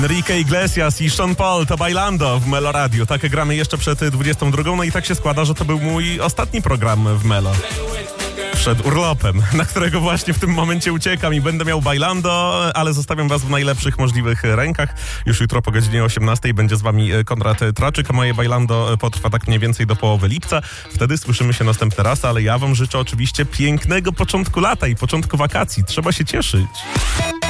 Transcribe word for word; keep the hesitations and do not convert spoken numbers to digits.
Enrique Iglesias i Sean Paul to Bailando w Melo Radio. Tak gramy jeszcze przed dwudziestą drugą, no i tak się składa, że to był mój ostatni program w Melo. Przed urlopem, na którego właśnie w tym momencie uciekam i będę miał Bailando, ale zostawiam was w najlepszych możliwych rękach. Już jutro po godzinie osiemnastej będzie z wami Konrad Traczyk, a moje Bailando potrwa tak mniej więcej do połowy lipca. Wtedy słyszymy się następny raz, ale ja wam życzę oczywiście pięknego początku lata i początku wakacji. Trzeba się cieszyć.